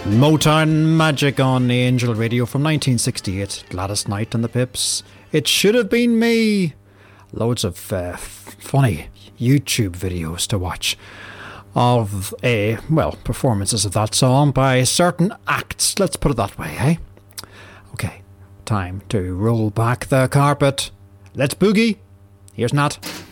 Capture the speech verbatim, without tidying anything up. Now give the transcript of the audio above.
Motown Magic on Angel Radio from nineteen sixty-eight. Gladys Knight and the Pips. It Should Have Been Me. Loads of uh, f- funny YouTube videos to watch of, a well, performances of that song by certain acts. Let's put it that way, eh? Okay, time to roll back the carpet. Let's boogie. Here's Nat.